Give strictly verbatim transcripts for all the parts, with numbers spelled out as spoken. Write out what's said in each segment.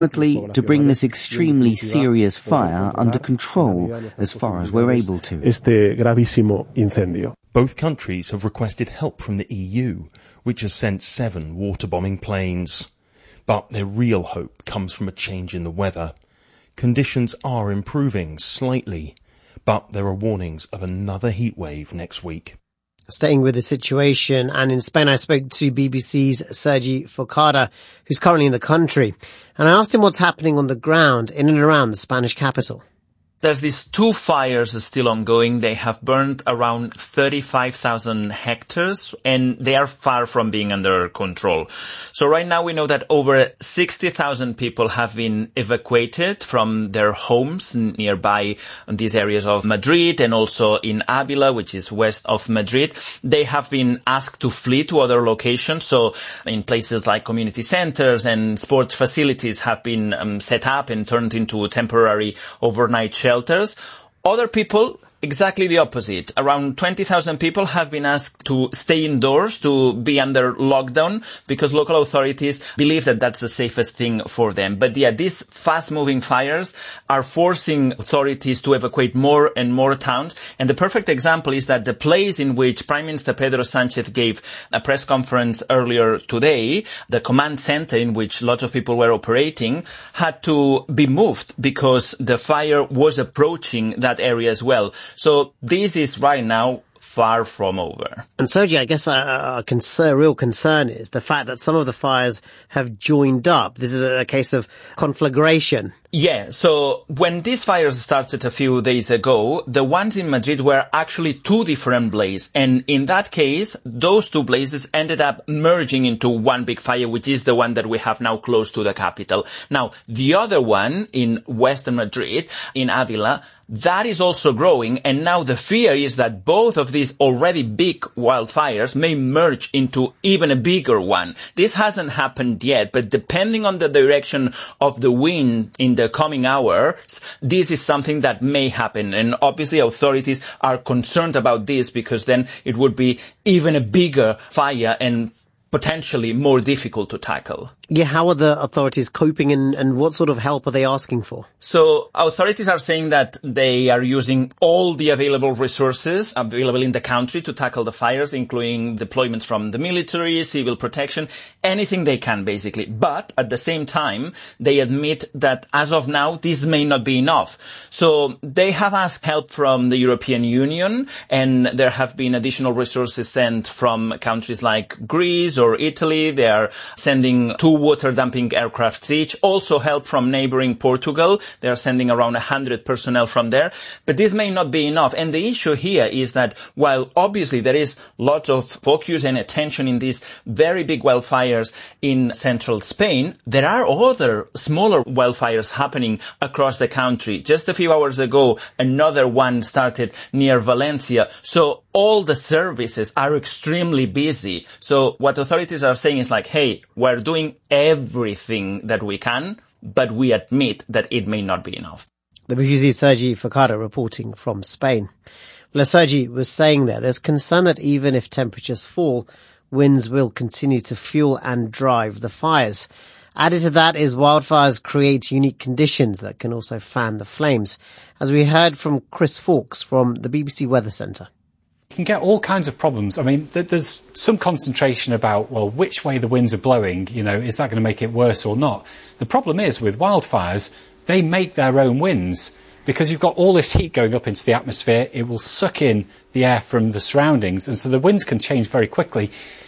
to bring this extremely serious fire under control as far as we're able to. Este gravísimo incendio. Both countries have requested help from the E U, which has sent seven water-bombing planes. But their real hope comes from a change in the weather. Conditions are improving slightly, but there are warnings of another heatwave next week. Staying with the situation, and in Spain I spoke to B B C's Sergi Forcada, who's currently in the country, and I asked him what's happening on the ground in and around the Spanish capital. There's these two fires still ongoing. They have burned around thirty-five thousand hectares, and they are far from being under control. So right now we know that over sixty thousand people have been evacuated from their homes nearby in these areas of Madrid and also in Avila, which is west of Madrid. They have been asked to flee to other locations. So in places like community centers and sports facilities have been um, set up and turned into temporary overnight shelters. Shelters. Other people, exactly the opposite. Around twenty thousand people have been asked to stay indoors, to be under lockdown, because local authorities believe that that's the safest thing for them. But yeah, these fast-moving fires are forcing authorities to evacuate more and more towns. And the perfect example is that the place in which Prime Minister Pedro Sanchez gave a press conference earlier today, the command center in which lots of people were operating, had to be moved because the fire was approaching that area as well. So this is right now far from over. And Sergi, I guess a, a concern, real concern is the fact that some of the fires have joined up. This is a, a case of conflagration. Yeah, so when these fires started a few days ago, the ones in Madrid were actually two different blazes. And in that case, those two blazes ended up merging into one big fire, which is the one that we have now close to the capital. Now, the other one in western Madrid, in Avila, that is also growing, and now the fear is that both of these already big wildfires may merge into even a bigger one. This hasn't happened yet, but depending on the direction of the wind in the coming hours, this is something that may happen. And obviously authorities are concerned about this because then it would be even a bigger fire and potentially more difficult to tackle. Yeah, how are the authorities coping, and, and what sort of help are they asking for? So authorities are saying that they are using all the available resources available in the country to tackle the fires, including deployments from the military, civil protection, anything they can basically. But at the same time, they admit that as of now, this may not be enough. So they have asked help from the European Union, and there have been additional resources sent from countries like Greece or Italy. They are sending two water dumping aircraft each. Also help from neighboring Portugal. They are sending around one hundred personnel from there. But this may not be enough. And the issue here is that while obviously there is lots of focus and attention in these very big wildfires in central Spain, there are other smaller wildfires happening across the country. Just a few hours ago, another one started near Valencia. So all the services are extremely busy. So what authorities are saying is like, hey, we're doing everything that we can, but we admit that it may not be enough. The B B C's Sergi Forcada reporting from Spain. Well, as Sergi was saying there, there's concern that even if temperatures fall, winds will continue to fuel and drive the fires. Added to that is wildfires create unique conditions that can also fan the flames, as we heard from Chris Fawkes from the B B C Weather Centre. You can get all kinds of problems. I mean, th- there's some concentration about, well, which way the winds are blowing, you know, is that going to make it worse or not? The problem is with wildfires, they make their own winds because you've got all this heat going up into the atmosphere. It will suck in the air from the surroundings, and so the winds can change very quickly.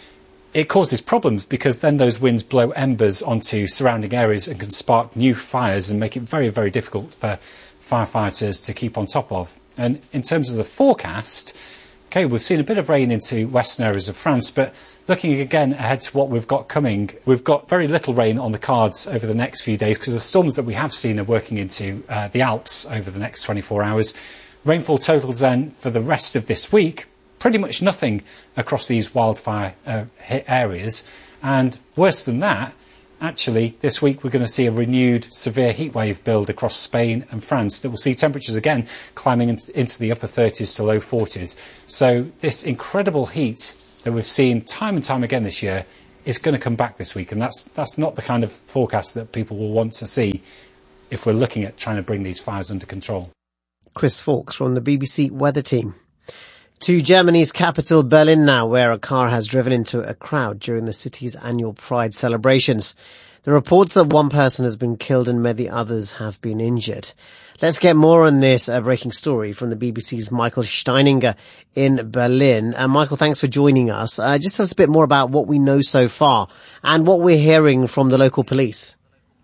It causes problems because then those winds blow embers onto surrounding areas and can spark new fires and make it very, very difficult for firefighters to keep on top of. And in terms of the forecast, okay, we've seen a bit of rain into western areas of France, but looking again ahead to what we've got coming, we've got very little rain on the cards over the next few days because the storms that we have seen are working into uh, the Alps over the next twenty-four hours. Rainfall totals then for the rest of this week, pretty much nothing across these wildfire uh, hit areas. And worse than that, actually, this week we're going to see a renewed severe heatwave build across Spain and France that will see temperatures again climbing into the upper thirties to low forties. So this incredible heat that we've seen time and time again this year is going to come back this week, and that's that's not the kind of forecast that people will want to see if we're looking at trying to bring these fires under control. Chris Fawkes from the B B C weather team. To Germany's capital, Berlin now, where a car has driven into a crowd during the city's annual Pride celebrations. The reports that one person has been killed and many others have been injured. Let's get more on this uh, breaking story from the B B C's Michael Steininger in Berlin. Uh, Michael, thanks for joining us. Uh, just tell us a bit more about what we know so far and what we're hearing from the local police.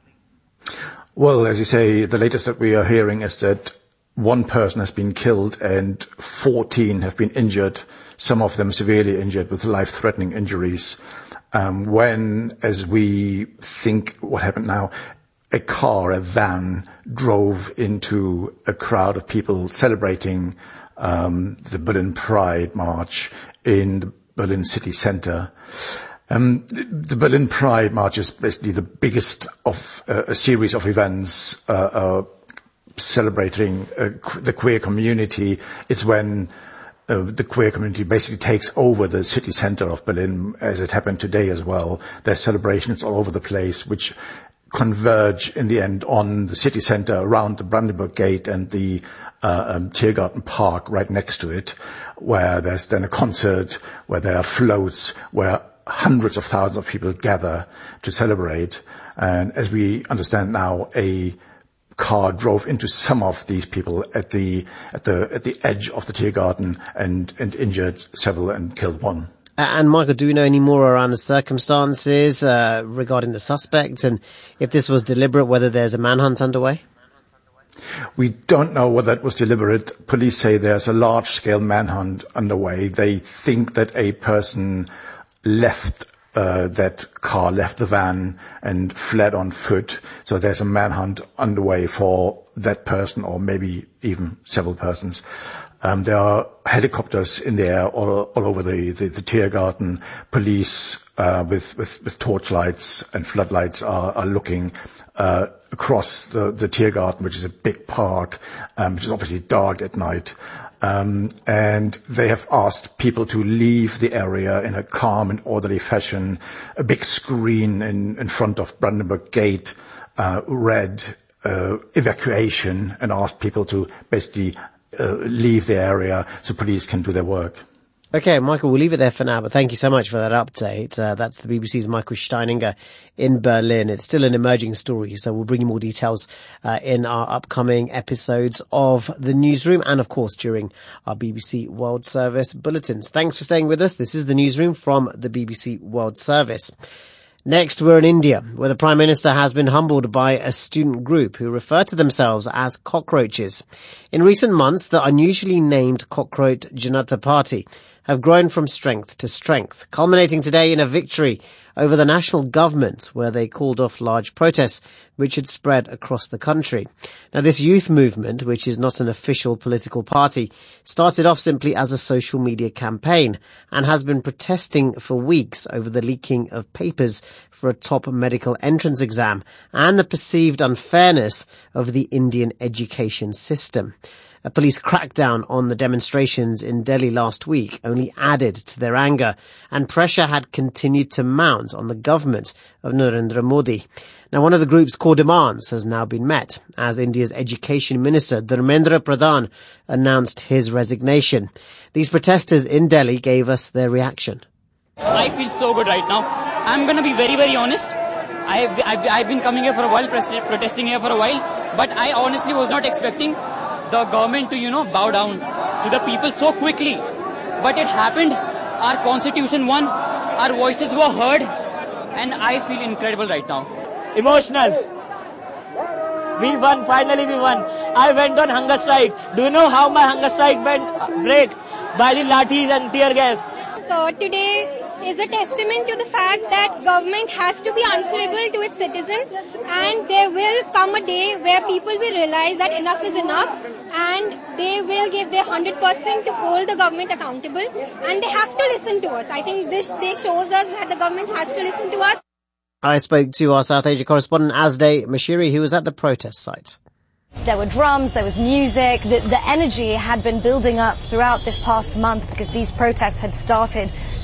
Well, as you say, the latest that we are hearing is that one person has been killed and fourteen have been injured, some of them severely injured with life-threatening injuries. Um, when, as we think what happened now, a car, a van, drove into a crowd of people celebrating um, the Berlin Pride March in the Berlin city center. Um, the Berlin Pride March is basically the biggest of uh, a series of events uh, uh, celebrating uh, qu- the queer community. It's when uh, the queer community basically takes over the city center of Berlin, as it happened today as well. There's celebrations all over the place, which converge in the end on the city center around the Brandenburg Gate and the uh, um, Tiergarten Park right next to it, where there's then a concert, where there are floats, where hundreds of thousands of people gather to celebrate. And as we understand now, a car drove into some of these people at the at the at the edge of the Tiergarten and and injured several and killed one. And Michael, do we know any more around the circumstances uh, regarding the suspect, and if this was deliberate, whether there's a manhunt underway? We don't know whether it was deliberate. Police say there's a large-scale manhunt underway. They think that a person left uh, that car, left the van and fled on foot. So there's a manhunt underway for that person, or maybe even several persons. Um, there are helicopters in the air all, all over the, the, the Tiergarten. Police uh, with, with, with torchlights and floodlights are, are looking uh, across the, the Tiergarten, which is a big park, um, which is obviously dark at night. Um, and they have asked people to leave the area in a calm and orderly fashion. A big screen in, in front of Brandenburg Gate uh, read uh, evacuation and asked people to basically Uh, leave the area so police can do their work. Okay, Michael, we'll leave it there for now, but thank you so much for that update. Uh, that's the B B C's Michael Steininger in Berlin. It's still an emerging story, so we'll bring you more details uh, in our upcoming episodes of The Newsroom and, of course, during our B B C World Service bulletins. Thanks for staying with us. This is The Newsroom from the B B C World Service. Next, we're in India, where the Prime Minister has been humbled by a student group who refer to themselves as cockroaches. In recent months, the unusually named Cockroach Janata Party have grown from strength to strength, culminating today in a victory over the national government, where they called off large protests which had spread across the country. Now, this youth movement, which is not an official political party, started off simply as a social media campaign and has been protesting for weeks over the leaking of papers for a top medical entrance exam and the perceived unfairness of the Indian education system. A police crackdown on the demonstrations in Delhi last week only added to their anger, and pressure had continued to mount on the government of Narendra Modi. Now, one of the group's core demands has now been met, as India's Education Minister Dharmendra Pradhan announced his resignation. These protesters in Delhi gave us their reaction. I feel so good right now. I'm going to be very, very honest. I've, I've, I've been coming here for a while, protesting here for a while, but I honestly was not expecting the government to, you know, bow down to the people so quickly. But it happened. Our constitution won. Our voices were heard. And I feel incredible right now. Emotional. We won. Finally we won. I went on hunger strike. Do you know how my hunger strike went break? By the lathis and tear gas. Uh, today is a testament to the fact that government has to be answerable to its citizens, and there will come a day where people will realize that enough is enough, and they will give their one hundred percent to hold the government accountable, and they have to listen to us. I think this day shows us that the government has to listen to us. I spoke to our South Asia correspondent Azday Mashiri, who was at the protest site. There were drums, there was music. The, the energy had been building up throughout this past month because these protests had started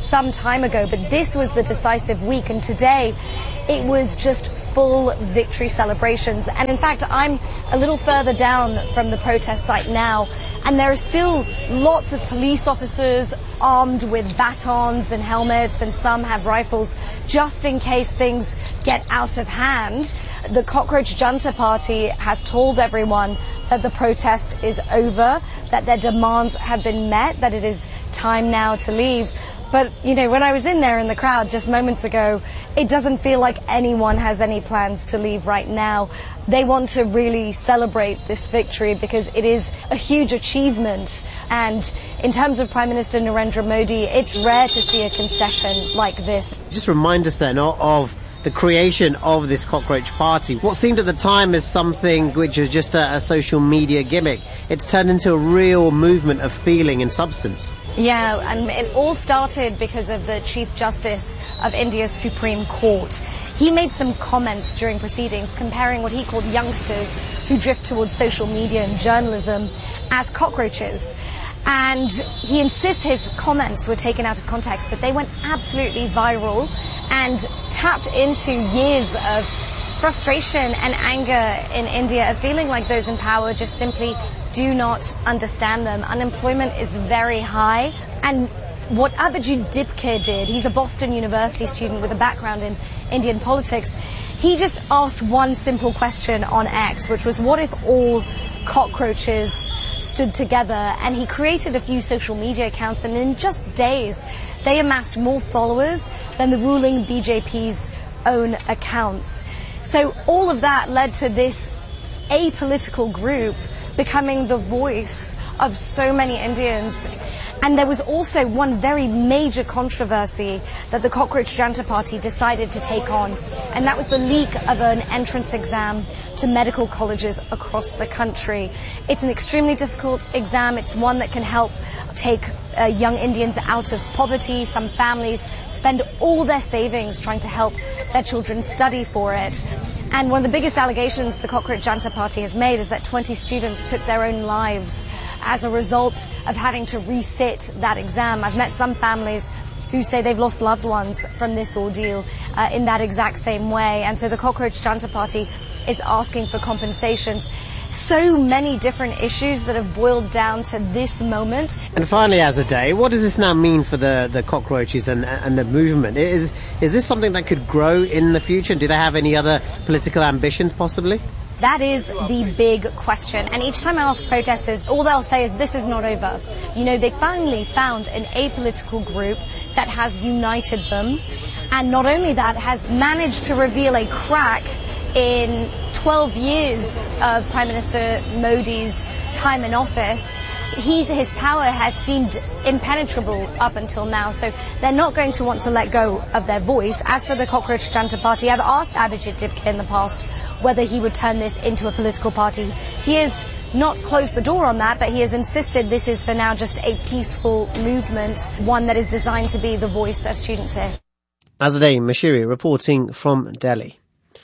some time ago, but this was the decisive week, and today it was just full victory celebrations. And in fact, I'm a little further down from the protest site now, and there are still lots of police officers armed with batons and helmets, and some have rifles just in case things get out of hand. The Cockroach Junta Party has told everyone that the protest is over, that their demands have been met, that it is time now to leave. But, you know, when I was in there in the crowd just moments ago, it doesn't feel like anyone has any plans to leave right now. They want to really celebrate this victory because it is a huge achievement. And in terms of Prime Minister Narendra Modi, it's rare to see a concession like this. Just remind us then of the creation of this Cockroach Party. What seemed at the time as something which was just a, a social media gimmick, it's turned into a real movement of feeling and substance. Yeah, and it all started because of the Chief Justice of India's Supreme Court. He made some comments during proceedings comparing what he called youngsters who drift towards social media and journalism as cockroaches. And he insists his comments were taken out of context, but they went absolutely viral and tapped into years of frustration and anger in India, of feeling like those in power just simply do not understand them. Unemployment is very high, and what Abhijit Dipke did, he's a Boston University student with a background in Indian politics, he just asked one simple question on X, which was, what if all cockroaches stood together? And he created a few social media accounts, and in just days they amassed more followers than the ruling B J P's own accounts. So all of that led to this apolitical group becoming the voice of so many Indians. And there was also one very major controversy that the Cockroach Junta Party decided to take on, and that was the leak of an entrance exam to medical colleges across the country. It's an extremely difficult exam. It's one that can help take uh, young Indians out of poverty. Some families spend all their savings trying to help their children study for it. And one of the biggest allegations the Cockroach Junta Party has made is that twenty students took their own lives as a result of having to resit that exam. I've met some families who say they've lost loved ones from this ordeal uh, in that exact same way. And so the Cockroach Junta Party is asking for compensations. So many different issues that have boiled down to this moment. And finally, Azadeh, what does this now mean for the, the cockroaches and, and the movement? Is, is this something that could grow in the future? Do they have any other political ambitions, possibly? That is the big question. And each time I ask protesters, all they'll say is this is not over. You know, they finally found an apolitical group that has united them. And not only that, has managed to reveal a crack in twelve years of Prime Minister Modi's time in office. He's, his power has seemed impenetrable up until now, so they're not going to want to let go of their voice. As for the Cockroach Junta Party, I've asked Abhijit Dipke in the past whether he would turn this into a political party. He has not closed the door on that, but he has insisted this is for now just a peaceful movement, one that is designed to be the voice of students here. Azadeh Moshiri reporting from Delhi.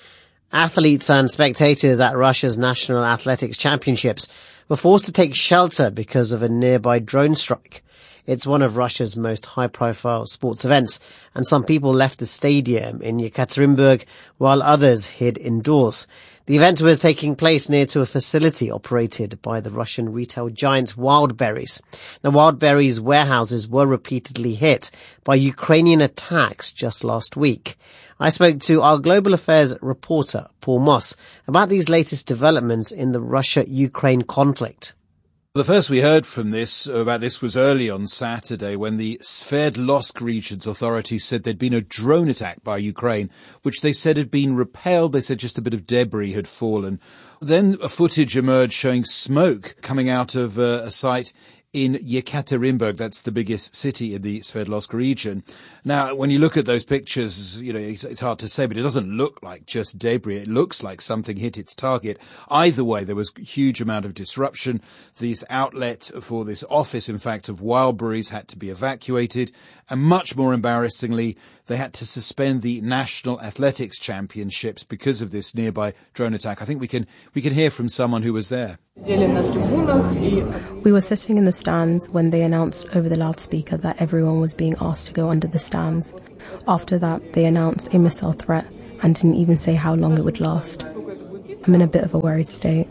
Athletes and spectators at Russia's National Athletics Championships were forced to take shelter because of a nearby drone strike. It's one of Russia's most high-profile sports events, and some people left the stadium in Yekaterinburg while others hid indoors. The event was taking place near to a facility operated by the Russian retail giant Wildberries. Now, Wildberries' warehouses were repeatedly hit by Ukrainian attacks just last week. I spoke to our Global Affairs reporter, Paul Moss, about these latest developments in the Russia-Ukraine conflict. The first we heard from this, about this, was early on Saturday when the Sverdlovsk region's authorities said there'd been a drone attack by Ukraine, which they said had been repelled. They said just a bit of debris had fallen. Then a footage emerged showing smoke coming out of uh, a site in Yekaterinburg. That's the biggest city in the Sverdlovsk region. Now, when you look at those pictures, you know, it's, it's hard to say, but it doesn't look like just debris. It looks like something hit its target. Either way, there was a huge amount of disruption. This outlet for this office, in fact, of Wildberries had to be evacuated. And much more embarrassingly, they had to suspend the National Athletics Championships because of this nearby drone attack. I think we can we can hear from someone who was there. We were sitting in the stands when they announced over the loudspeaker that everyone was being asked to go under the stands. After that, they announced a missile threat and didn't even say how long it would last. I'm in a bit of a worried state.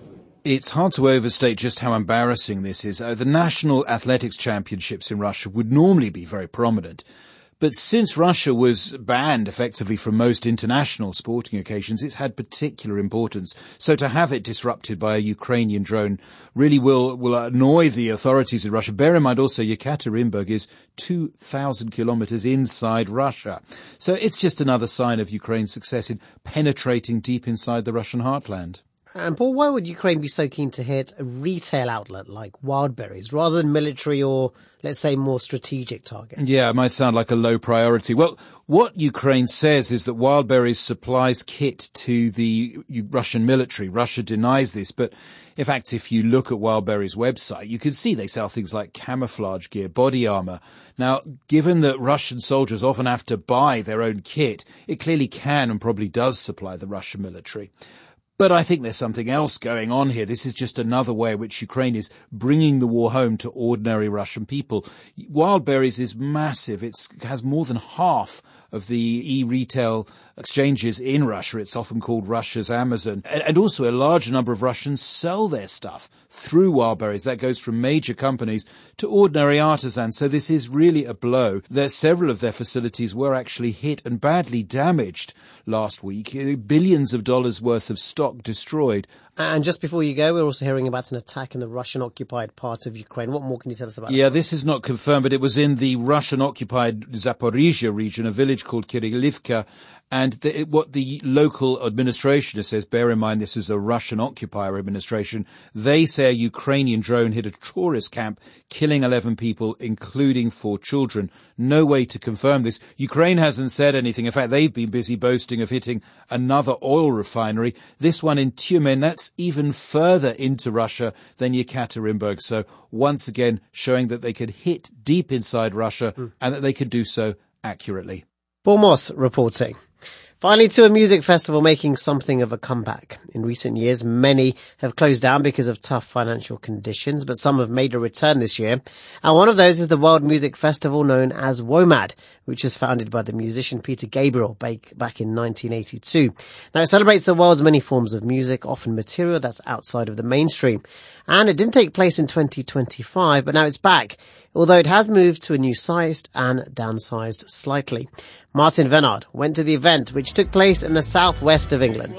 It's hard to overstate just how embarrassing this is. Uh, the National Athletics Championships in Russia would normally be very prominent. But since Russia was banned effectively from most international sporting occasions, it's had particular importance. So to have it disrupted by a Ukrainian drone really will, will annoy the authorities in Russia. Bear in mind also Yekaterinburg is two thousand kilometers inside Russia. So it's just another sign of Ukraine's success in penetrating deep inside the Russian heartland. And Paul, why would Ukraine be so keen to hit a retail outlet like Wildberries rather than military or, let's say, more strategic targets? Yeah, it might sound like a low priority. Well, what Ukraine says is that Wildberries supplies kit to the Russian military. Russia denies this, but in fact, if you look at Wildberries' website, you can see they sell things like camouflage gear, body armor. Now, given that Russian soldiers often have to buy their own kit, it clearly can and probably does supply the Russian military. But I think there's something else going on here. This is just another way in which Ukraine is bringing the war home to ordinary Russian people. Wildberries is massive. It has more than half of the e-retail exchanges in Russia. It's often called Russia's Amazon. And also a large number of Russians sell their stuff through Wildberries. That goes from major companies to ordinary artisans. So this is really a blow. There's several of their facilities were actually hit and badly damaged last week. Billions of dollars worth of stock destroyed. And just before you go, we're also hearing about an attack in the Russian-occupied part of Ukraine. What more can you tell us about Yeah, that? this is not confirmed, but it was in the Russian-occupied Zaporizhia region, a village called Kirilivka. And the, what the local administration says, bear in mind this is a Russian occupier administration, they say a Ukrainian drone hit a tourist camp, killing eleven people, including four children. No way to confirm this. Ukraine hasn't said anything. In fact, they've been busy boasting of hitting another oil refinery. This one in Tyumen, that's even further into Russia than Yekaterinburg. So once again, showing that they could hit deep inside Russia mm. and that they could do so accurately. Paul Moss reporting. Finally, to a music festival making something of a comeback. In recent years, many have closed down because of tough financial conditions, but some have made a return this year. And one of those is the World Music Festival known as WOMAD, which was founded by the musician Peter Gabriel back in nineteen eighty-two. Now, it celebrates the world's many forms of music, often material that's outside of the mainstream. And it didn't take place in twenty twenty-five, but now it's back, although it has moved to a new size and downsized slightly. Martin Venard went to the event, which took place in the southwest of England.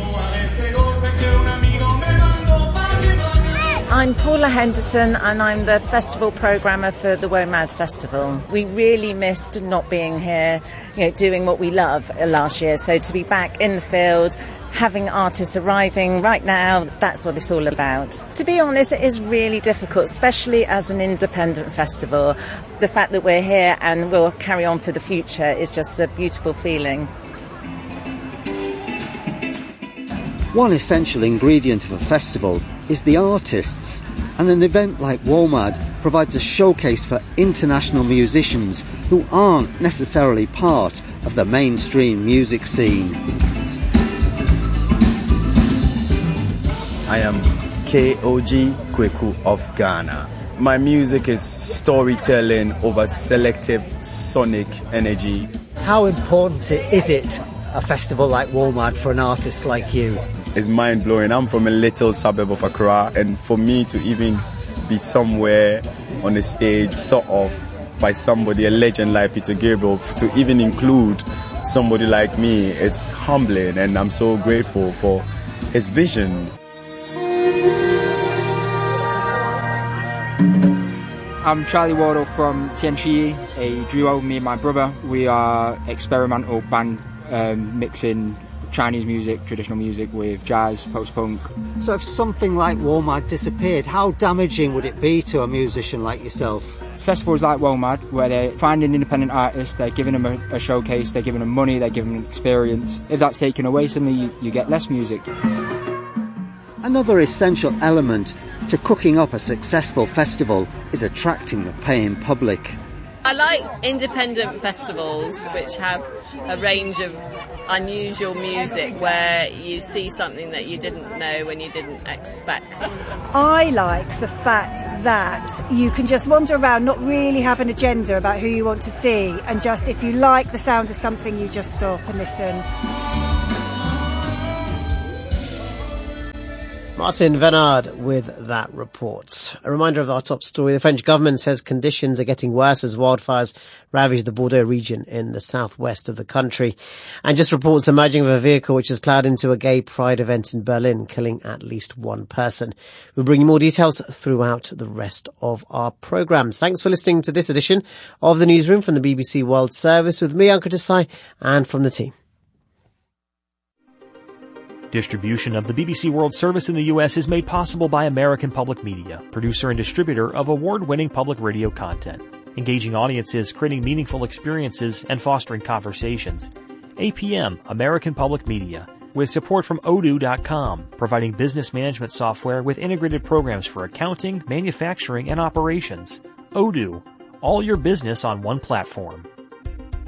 I'm Paula Henderson and I'm the festival programmer for the WOMAD Festival. We really missed not being here, you know, doing what we love last year. So to be back in the field, having artists arriving right now, that's what it's all about. To be honest, it is really difficult, especially as an independent festival. The fact that we're here and we'll carry on for the future is just a beautiful feeling. One essential ingredient of a festival is the artists, and an event like WOMAD provides a showcase for international musicians who aren't necessarily part of the mainstream music scene. I am K O G Kweku of Ghana. My music is storytelling over selective sonic energy. How important is it, a festival like WOMAD, for an artist like you? It's mind-blowing. I'm from a little suburb of Accra, and for me to even be somewhere on the stage thought of by somebody, a legend like Peter Gabriel, to even include somebody like me, it's humbling, and I'm so grateful for his vision. I'm Charlie Wardle from T N G, a duo, me and my brother. We are experimental band um, mixing Chinese music, traditional music with jazz, post-punk. So if something like WOMAD disappeared, how damaging would it be to a musician like yourself? Festivals like WOMAD, where they're finding independent artists, they're giving them a, a showcase, they're giving them money, they're giving them experience. If that's taken away, suddenly you, you get less music. Another essential element to cooking up a successful festival is attracting the paying public. I like independent festivals which have a range of unusual music where you see something that you didn't know and you didn't expect. I like the fact that you can just wander around, not really have an agenda about who you want to see, and just if you like the sound of something, you just stop and listen. Martin Venard with that report. A reminder of our top story. The French government says conditions are getting worse as wildfires ravage the Bordeaux region in the southwest of the country. And just reports emerging of a vehicle which has ploughed into a gay pride event in Berlin, killing at least one person. We'll bring you more details throughout the rest of our programmes. Thanks for listening to this edition of the Newsroom from the B B C World Service with me, Ankur Desai, and from the team. Distribution of the B B C World Service in the U S is made possible by American Public Media, producer and distributor of award-winning public radio content, engaging audiences, creating meaningful experiences, and fostering conversations. A P M, American Public Media, with support from odoo dot com, providing business management software with integrated programs for accounting, manufacturing, and operations. Odoo, all your business on one platform.